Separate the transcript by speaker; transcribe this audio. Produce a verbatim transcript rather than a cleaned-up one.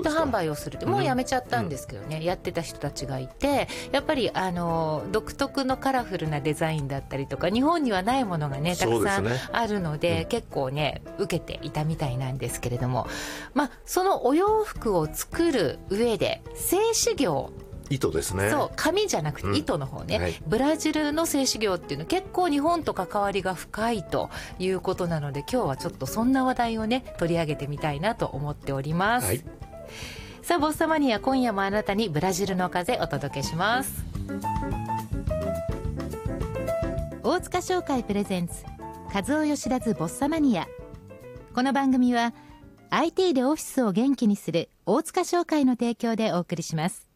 Speaker 1: ト販売をするって、もうやめちゃったんですけどね、うん、やってた人たちがいて、やっぱりあの独特のカラフルなデザインだったりとか、日本にはないものがねたくさんあるの で, で、ねうん、結構ね受けていたみたいなんですけれども、まあ、そのお洋服を作る上で製糸業、
Speaker 2: 糸ですね。
Speaker 1: そう、紙じゃなくて糸の方ね、うんはい、ブラジルの製糸業っていうのは結構日本と関わりが深いということなので、今日はちょっとそんな話題をね取り上げてみたいなと思っております、はい、さあボッサマニア、今夜もあなたにブラジルの風お届けします。大塚商会プレゼンツカズオ吉田ズボッサマニア。この番組は アイティー でオフィスを元気にする大塚商会の提供でお送りします。